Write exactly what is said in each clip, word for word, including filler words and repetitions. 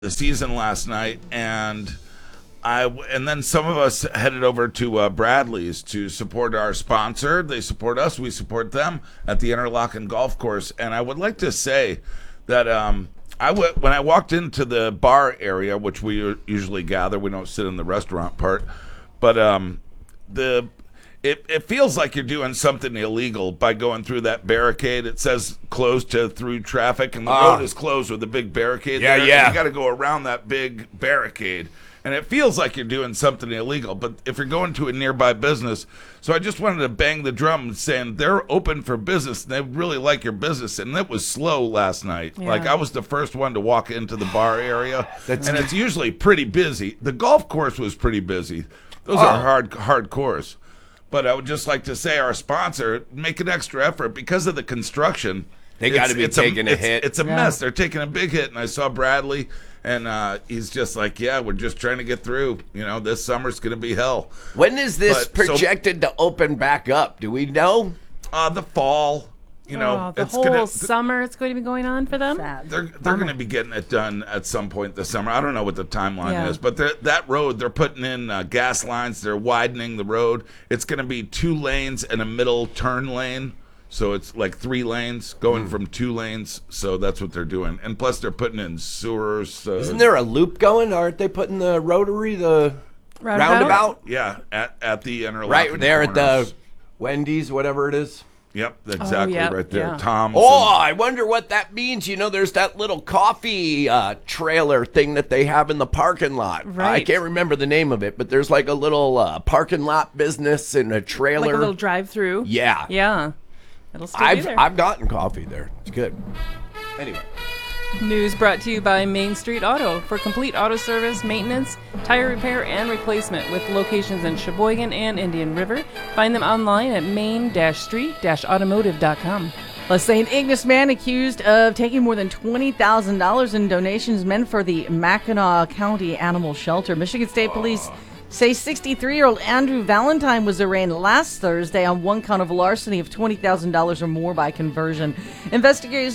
the season last night, and I and then some of us headed over to uh, Bradley's to support our sponsor. They support us, we support them at the Interlochen Golf Course. And I would like to say that um, I w- when I walked into the bar area, which we usually gather, we don't sit in the restaurant part, but um, the it, it feels like you're doing something illegal by going through that barricade. It says closed to through traffic, and the Ah. road is closed with a big barricade Yeah, there. yeah. You got to go around that big barricade. And it feels like you're doing something illegal, but if you're going to a nearby business, so I just wanted to bang the drum saying they're open for business and they really like your business. And it was slow last night. Yeah. Like I was the first one to walk into the bar area, That's- and it's usually pretty busy. The golf course was pretty busy. Those Oh. are hard hard course. But I would just like to say our sponsor, make an extra effort because of the construction. They gotta It's- be it's taking a it's- hit. It's a Yeah. mess. They're taking a big hit, and I saw Bradley. And uh, he's just like, yeah, we're just trying to get through. You know, this summer's going to be hell. When is this But, so- projected to open back up? Do we know? Uh, the fall, you know, oh, the it's whole gonna, summer it's going to be going on for them. Sad. they're they're going to be getting it done at some point this summer. I don't know what the timeline Yeah. is, but they're- that road, they're putting in uh, gas lines. They're widening the road. It's going to be two lanes and a middle turn lane. So it's like three lanes going from two lanes. So that's what they're doing. And plus they're putting in sewers. So Isn't there a loop going? Aren't they putting the rotary, the Roundabout? roundabout? Yeah, at, at the Interlochen Right there at corners. the Wendy's, whatever it is. Yep, exactly yeah, right there. yeah. Tom's. Oh, and- I wonder what that means. You know, there's that little coffee uh, trailer thing that they have in the parking lot. I Right. can't remember the name of it, but there's like a little uh, parking lot business and a trailer. Like a little drive-through. yeah. Yeah. It'll still be I've there. I've gotten coffee there. It's good. Anyway. News brought to you by Main Street Auto for complete auto service, maintenance, tire repair, and replacement with locations in Sheboygan and Indian River. Find them online at main street automotive dot com. A Saint Ignace man accused of taking more than twenty thousand dollars in donations meant for the Mackinac County Animal Shelter. Michigan State Police say sixty-three-year-old Andrew Valentine was arraigned last Thursday on one count of larceny of twenty thousand dollars or more by conversion. Investigators,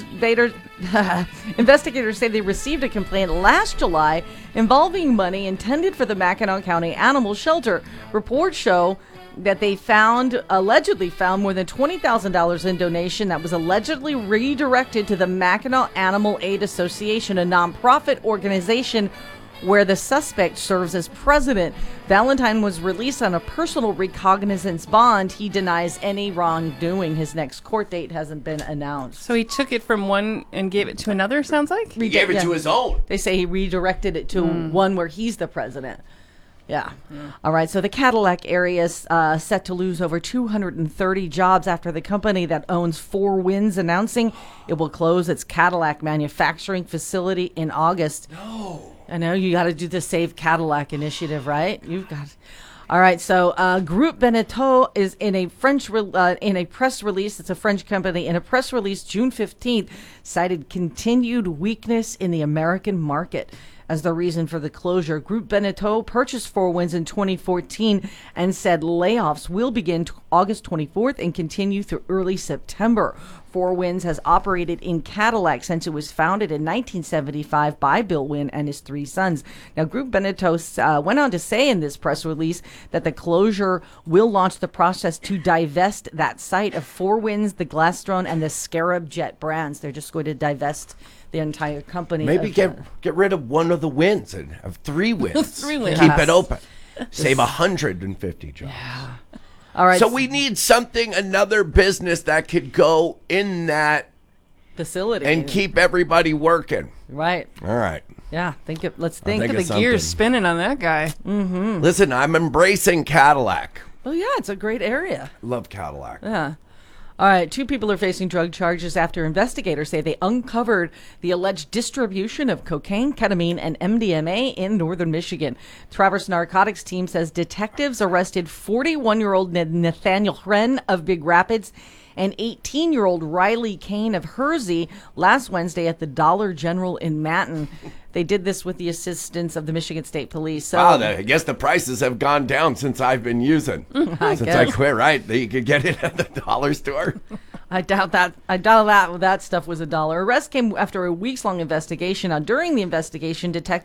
investigators say they received a complaint last July involving money intended for the Mackinac County Animal Shelter. Reports show that they found, allegedly found more than twenty thousand dollars in donation that was allegedly redirected to the Mackinac Animal Aid Association, a nonprofit organization where the suspect serves as president. Valentine was released on a personal recognizance bond. He denies any wrongdoing. His next court date hasn't been announced. So he took it from one and gave it to another, sounds like? He gave it Yeah. to his own. They say he redirected it to one where he's the president. Yeah. All right. So the Cadillac area is uh, set to lose over two hundred thirty jobs after the company that owns Four Winds announcing it will close its Cadillac manufacturing facility in August. No. I know you got to do the Save Cadillac initiative, right? You've got. All right, so uh, Groupe Beneteau is in a French re- uh, in a press release. It's a French company. In a press release, June fifteenth, cited continued weakness in the American market as the reason for the closure. Groupe Beneteau purchased Four Winds in twenty fourteen and said layoffs will begin t- August twenty-fourth and continue through early September. Four Winds has operated in Cadillac since it was founded in nineteen seventy-five by Bill Wynn and his three sons. Now, Groupe Beneteau uh, went on to say in this press release that the closure will launch the process to divest that site of Four Winds, the Glastron, and the Scarab Jet brands. They're just going to divest the entire company. Maybe of get the- get rid of one of the wins and have three wins. Three wins. Keep Yes. it open. Save one hundred fifty jobs. All right. So we need something, another business that could go in that facility and keep everybody working. right. All right. Yeah. Think of. Let's think. think Look at of the gears something. spinning on that guy. Listen, I'm embracing Cadillac. Oh yeah, it's a great area. Love Cadillac. Yeah. All right, two people are facing drug charges after investigators say they uncovered the alleged distribution of cocaine, ketamine, and M D M A in northern Michigan. Traverse Narcotics team says detectives arrested forty-one-year-old Nathaniel Hren of Big Rapids and eighteen-year-old Riley Kane of Hersey last Wednesday at the Dollar General in Manton. They did this with the assistance of the Michigan State Police. So, Wow, the, I guess the prices have gone down since I've been using. I since I guess. quit, right? You could get it at the dollar store. I doubt that. I doubt that that stuff was a dollar. Arrest came after a weeks-long investigation. Now, during the investigation, detectives